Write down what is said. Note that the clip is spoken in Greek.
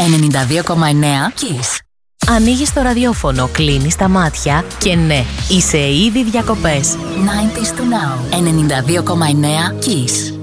92,9 Kiss. Ανοίγεις το ραδιόφωνο, κλείνεις τα μάτια και ναι, είσαι ήδη διακοπές. 90s to now. 92,9 Kiss.